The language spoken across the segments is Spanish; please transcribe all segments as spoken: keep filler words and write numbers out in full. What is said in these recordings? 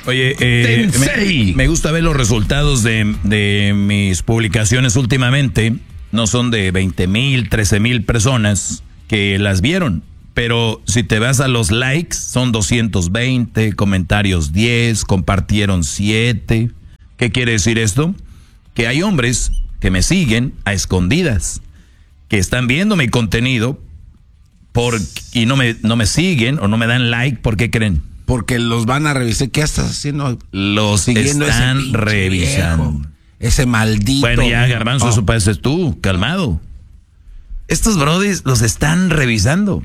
Oye, eh, me, me gusta ver los resultados de, de mis publicaciones últimamente. No son de veinte mil, trece mil personas que las vieron. Pero si te vas a los likes, son doscientos veinte, comentarios diez, compartieron siete. ¿Qué quiere decir esto? Que hay hombres que me siguen a escondidas, que están viendo mi contenido por, y no me, no me siguen o no me dan like. ¿Por qué creen? Porque los van a revisar. ¿Qué estás haciendo? Los Siguiendo están revisando. Viejo, ese maldito. Bueno, ya, Garbanzo, oh. Eso pareces tú, calmado. Estos brodis los están revisando.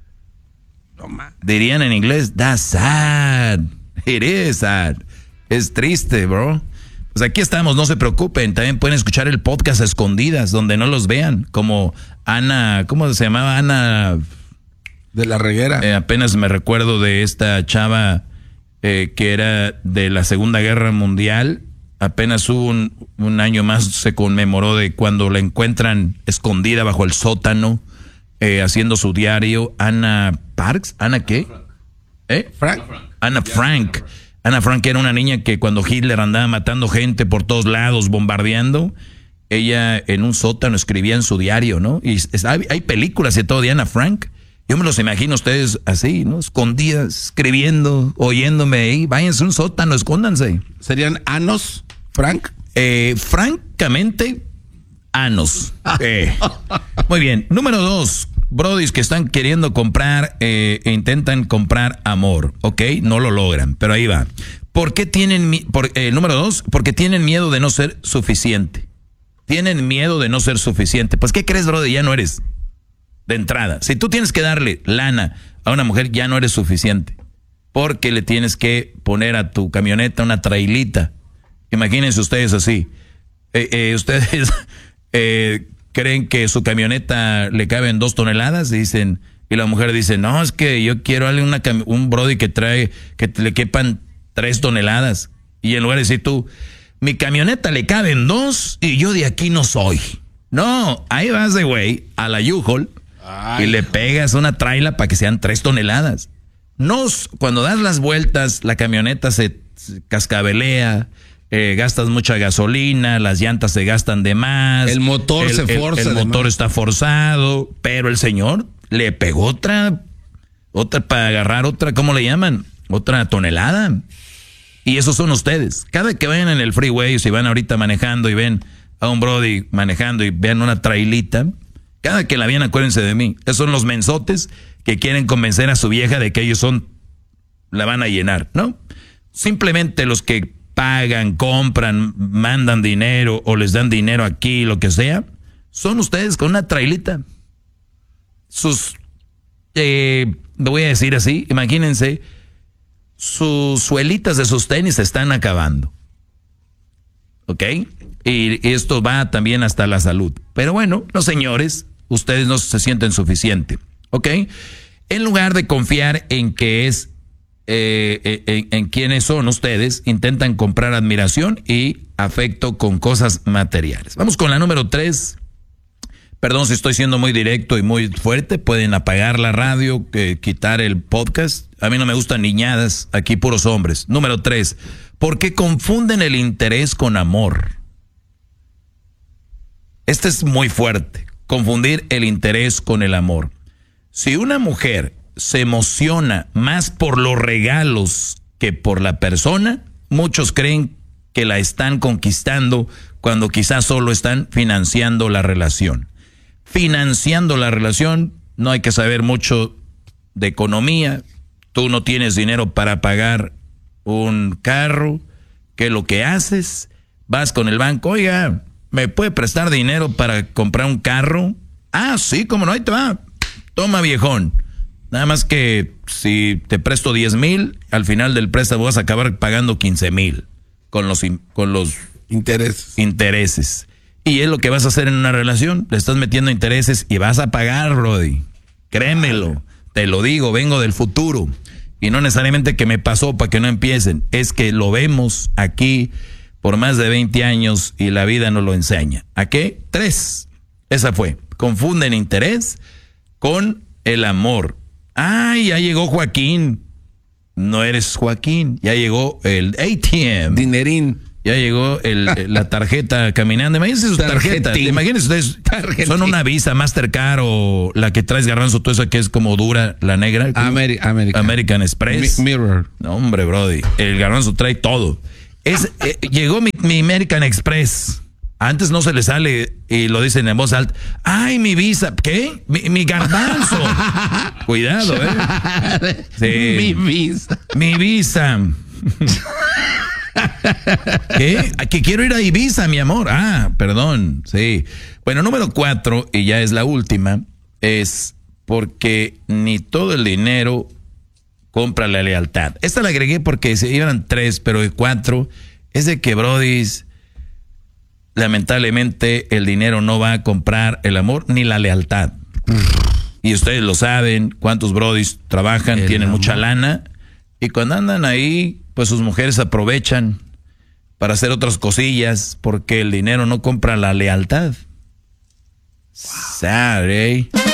No, man. Dirían en inglés, that's sad. It is sad. Es triste, bro. Pues aquí estamos, no se preocupen. También pueden escuchar el podcast a escondidas, donde no los vean. Como Ana, ¿cómo se llamaba? Ana... De la Reguera. Eh, apenas me recuerdo de esta chava eh, que era de la Segunda Guerra Mundial. Apenas hubo un, un año más se conmemoró de cuando la encuentran escondida bajo el sótano, eh, haciendo su diario. Ana Parks, ¿Ana qué? ¿Eh? Frank. Ana Frank. Ana Frank era una niña que cuando Hitler andaba matando gente por todos lados, bombardeando, ella en un sótano escribía en su diario, ¿no? Y es, hay, hay películas y todo de Ana Frank. Yo me los imagino ustedes así, ¿no? Escondidas, escribiendo, oyéndome ahí. Váyanse a un sótano, escóndanse. ¿Serían anos, Frank? Eh, francamente, anos. Eh. Muy bien. Número dos. Brodis que están queriendo comprar, eh, e intentan comprar amor, ¿ok? No lo logran, pero ahí va. ¿Por qué tienen, por, eh, número dos, porque tienen miedo de no ser suficiente? Tienen miedo de no ser suficiente. Pues, ¿qué crees, Brody? Ya no eres. De entrada, si tú tienes que darle lana a una mujer, ya no eres suficiente, porque le tienes que poner a tu camioneta una trailita. Imagínense ustedes así, eh, eh, ustedes eh, creen que su camioneta le caben dos toneladas, dicen, y la mujer dice, no, es que yo quiero darle una cam- un brody que trae, que le quepan tres toneladas, y en lugar de decir tú, mi camioneta le caben dos y yo de aquí no soy. No, ahí vas de güey a la U-Haul. Ay, y le pegas una traila para que sean tres toneladas. No, cuando das las vueltas, la camioneta se, se cascabelea, eh, gastas mucha gasolina, las llantas se gastan de más. El motor el, se forza. El, el motor más. Está forzado, pero el señor le pegó otra, otra para agarrar otra, ¿cómo le llaman? Otra tonelada. Y esos son ustedes. Cada que vayan en el freeway, si van ahorita manejando y ven a un brody manejando y vean una trailita, cada que la vean, acuérdense de mí. Esos son los mensotes que quieren convencer a su vieja de que ellos son, la van a llenar, ¿no? Simplemente los que pagan, compran, mandan dinero o les dan dinero aquí, lo que sea, son ustedes con una trailita. Sus, eh, lo voy a decir así, imagínense, sus suelitas de sus tenis se están acabando. ¿Ok? Y esto va también hasta la salud. Pero bueno, los señores, ustedes no se sienten suficiente, ¿ok? En lugar de confiar en que es, eh, en, en quiénes son ustedes, intentan comprar admiración y afecto con cosas materiales. Vamos con la número tres. Perdón si estoy siendo muy directo y muy fuerte. Pueden apagar la radio, eh, quitar el podcast. A mí no me gustan niñadas, aquí puros hombres. Número tres. ¿Por qué confunden el interés con amor? Este es muy fuerte, confundir el interés con el amor. Si una mujer se emociona más por los regalos que por la persona, muchos creen que la están conquistando cuando quizás solo están financiando la relación. Financiando la relación, no hay que saber mucho de economía. Tú no tienes dinero para pagar un carro. ¿Qué es lo que haces? Vas con el banco, oiga, ¿me puede prestar dinero para comprar un carro? Ah, sí, cómo no, ahí te va. Toma, viejón. Nada más que si te presto diez mil, al final del préstamo vas a acabar pagando quince mil con los, con los intereses. intereses. Y es lo que vas a hacer en una relación. Le estás metiendo intereses y vas a pagar, Brody. Créemelo. Te lo digo, vengo del futuro. Y no necesariamente que me pasó para que no empiecen. Es que lo vemos aquí por más de veinte años y la vida nos lo enseña. ¿A qué? Tres. Esa fue. Confunden interés con el amor. ¡Ay, ya llegó Joaquín! no eres Joaquín. Ya llegó el A T M. Dinerín. Ya llegó el, la tarjeta caminando. Imagínense sus tarjetas. Imagínense ustedes. Tarjetín. Son una Visa, Mastercard o la que traes, Garbanzo, toda esa que es como dura, la negra. Ameri American. American Express. Mi Mirror. No, hombre, Brody. El Garbanzo trae todo. Es, eh, llegó mi, mi American Express. Antes no se le sale y lo dicen en voz alta. ¡Ay, mi Visa! ¿Qué? Mi, mi Garbanzo. Cuidado, ¿eh? Sí. Mi Visa. Mi Visa. ¿Qué? Que quiero ir a Ibiza, mi amor. Ah, perdón, sí. Bueno, número cuatro, y ya es la última, es porque ni todo el dinero compra la lealtad. Esta la agregué porque se iban tres, pero de cuatro es de que, brodis, lamentablemente el dinero no va a comprar el amor ni la lealtad. Y ustedes lo saben, cuántos brodis trabajan, el tienen amor. Mucha lana, y cuando andan ahí, pues sus mujeres aprovechan para hacer otras cosillas porque el dinero no compra la lealtad. Wow. Sad, ¿eh?